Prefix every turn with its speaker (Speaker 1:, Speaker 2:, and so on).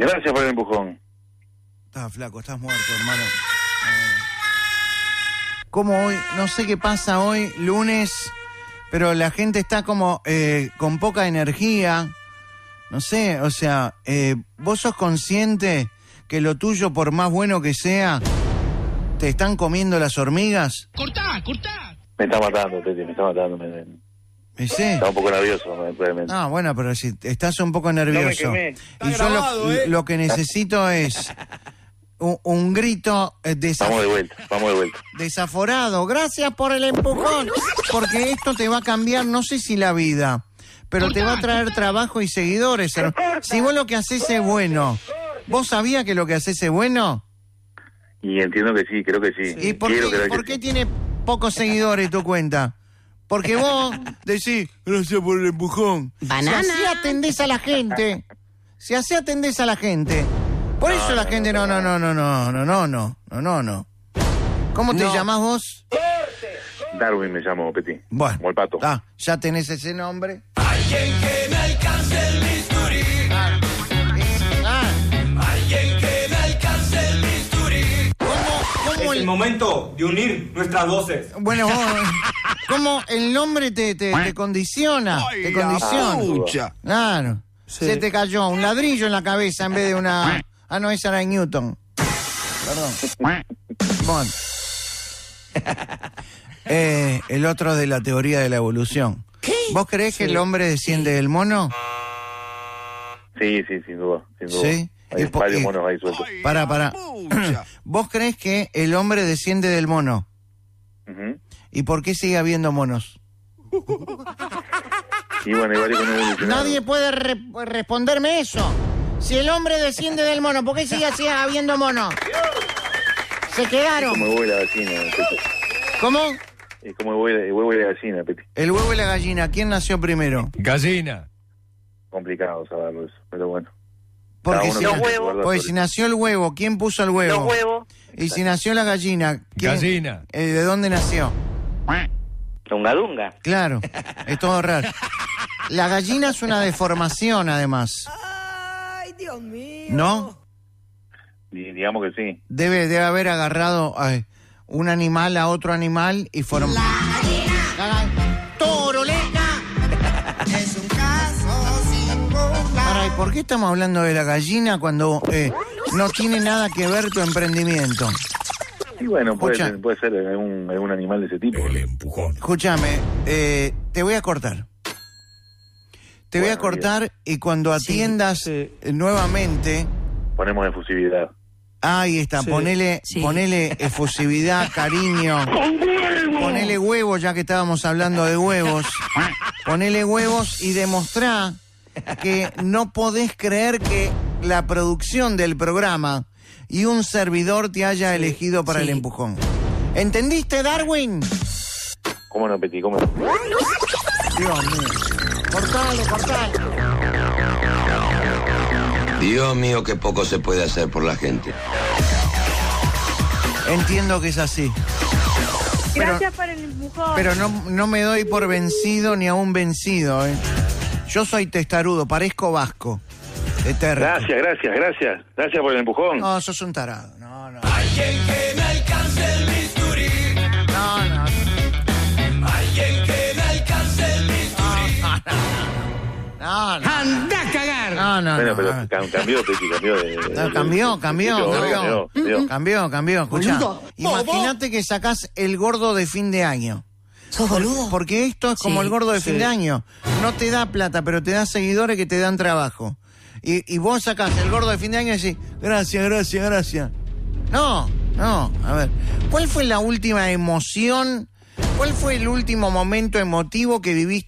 Speaker 1: Gracias por el empujón.
Speaker 2: Estás flaco, estás muerto, hermano. Como hoy, no sé qué pasa hoy, lunes, pero la gente está como con poca energía. No sé, o sea, ¿vos sos consciente que lo tuyo, por más bueno que sea, te están comiendo las hormigas?
Speaker 3: ¡Cortá!
Speaker 1: Me está matando, Teti, me está matando.
Speaker 2: ¿Sí?
Speaker 1: Está un poco nervioso, realmente.
Speaker 2: Ah, bueno, pero si estás un poco nervioso.
Speaker 1: No me quemé.
Speaker 2: Y yo lo que necesito es un grito
Speaker 1: Vamos de vuelta.
Speaker 2: desaforado. Gracias por el empujón. Porque esto te va a cambiar, no sé si la vida, pero te va a traer trabajo y seguidores. Si vos lo que haces es bueno, ¿vos sabías que lo que haces es bueno?
Speaker 1: Y entiendo que sí, creo que sí.
Speaker 2: ¿Y por qué tiene pocos seguidores tu cuenta? Porque vos decís, gracias por el empujón.
Speaker 4: Banana.
Speaker 2: Si así atendés a la gente. Por eso la gente no. ¿Cómo te llamás vos?
Speaker 1: Darwin me llamo, Peti.
Speaker 2: Bueno,
Speaker 1: como el pato.
Speaker 2: Ya tenés ese nombre.
Speaker 3: Alguien que me alcance el bisturí. Alguien que me alcance el bisturí.
Speaker 2: ¿Cómo
Speaker 5: Es el momento de unir nuestras voces.
Speaker 2: Bueno, ¿cómo el nombre te condiciona? Te condiciona. Claro.
Speaker 6: Sí.
Speaker 2: Se te cayó un ladrillo en la cabeza en vez de una... Ah, no, esa era de Newton. Perdón. Bueno. El otro de la teoría de la evolución.
Speaker 4: ¿Qué?
Speaker 2: ¿Vos creés que el hombre desciende del mono?
Speaker 1: Sí, sin duda.
Speaker 2: Sí.
Speaker 1: Hay varios monos ahí sueltos.
Speaker 2: Para. ¿Vos creés que el hombre desciende del mono?
Speaker 1: Ujú.
Speaker 2: ¿Y por qué sigue habiendo monos?
Speaker 1: Y bueno, hay varios que no evolucionaron.
Speaker 2: Nadie puede responderme eso. Si el hombre desciende del mono, ¿por qué sigue habiendo monos? Se quedaron.
Speaker 1: Como el huevo y la gallina, Peti.
Speaker 2: ¿Cómo?
Speaker 1: Es como el huevo y la gallina, Peti.
Speaker 2: El huevo y la gallina, ¿quién nació primero?
Speaker 6: Gallina.
Speaker 1: Complicado saberlo eso, pero bueno.
Speaker 2: Porque
Speaker 1: Cada uno
Speaker 2: si,
Speaker 1: tiene que guardar
Speaker 2: porque
Speaker 1: sobre-
Speaker 2: si nació el huevo, ¿quién puso el huevo?
Speaker 7: Los huevos.
Speaker 2: Y si nació la gallina, ¿quién?
Speaker 6: Gallina.
Speaker 2: ¿De dónde nació?
Speaker 7: Dunga.
Speaker 2: Claro, es todo raro. La gallina es una deformación, además.
Speaker 4: Ay, Dios mío.
Speaker 2: ¿No?
Speaker 1: Digamos que sí.
Speaker 2: Debe haber agarrado un animal a otro animal y formó... ¡Toroleca!
Speaker 4: Es un caso singular.
Speaker 2: Caray, ¿por qué estamos hablando de la gallina cuando no tiene nada que ver tu emprendimiento?
Speaker 1: Y bueno,
Speaker 2: Escucha.
Speaker 1: puede ser algún animal de ese tipo.
Speaker 6: El empujón.
Speaker 2: Escúchame, te voy a cortar. Te voy a cortar y cuando atiendas nuevamente...
Speaker 1: Ponemos efusividad.
Speaker 2: Ahí está,
Speaker 6: Sí.
Speaker 2: ponele efusividad, cariño. Ponele huevos, ya que estábamos hablando de huevos. Ponele huevos y demostrá que no podés creer que la producción del programa y un servidor te haya elegido para el empujón. ¿Entendiste, Darwin?
Speaker 1: ¿Cómo no, Peti? ¿Cómo no?
Speaker 2: Dios mío. Cortalo.
Speaker 8: Dios mío, qué poco se puede hacer por la gente.
Speaker 2: Entiendo que es así.
Speaker 7: Gracias por el empujón.
Speaker 2: Pero no me doy por vencido ni aún vencido, ¿eh? Yo soy testarudo, parezco vasco. Eterno.
Speaker 1: Gracias por el empujón.
Speaker 2: No, sos un tarado. No.
Speaker 3: Alguien que me alcance el bisturí.
Speaker 2: No.
Speaker 3: Alguien que me alcance el bisturí.
Speaker 2: No.
Speaker 6: ¡Anda a cagar!
Speaker 2: No.
Speaker 1: Bueno, pero cambió, Peti, cambió de...
Speaker 2: Cambió. Escuchá. Imagínate que sacás el gordo de fin de año.
Speaker 4: ¿Sos boludo?
Speaker 2: Porque esto es como el gordo de fin de año. No te da plata, pero te da seguidores que te dan trabajo. Y vos sacás el gordo de fin de año y decís, gracias. No. A ver, ¿cuál fue la última emoción? ¿Cuál fue el último momento emotivo que viviste